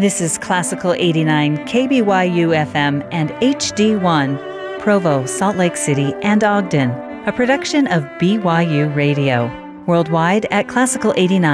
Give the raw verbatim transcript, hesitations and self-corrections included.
This is Classical eighty-nine K B Y U F M and H D one, Provo, Salt Lake City, and Ogden, a production of B Y U Radio. Worldwide at classical eighty-nine.